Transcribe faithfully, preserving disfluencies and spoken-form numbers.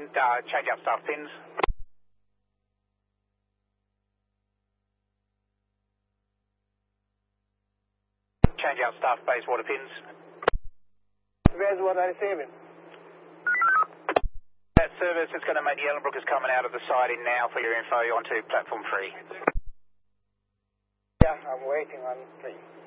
pin, uh, change out staff pins. Change out staff base water pins. Where's water receiving? That service is going to make the Ellenbrook is coming out of the siding now for your info onto platform three. Yeah, I'm waiting on three.